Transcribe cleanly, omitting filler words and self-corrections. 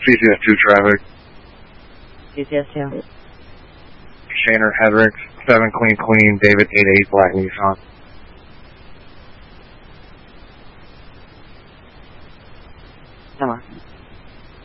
CCS2 traffic. CCS2. Shaner Hedricks, 7 Queen, David 88 Black Nissan.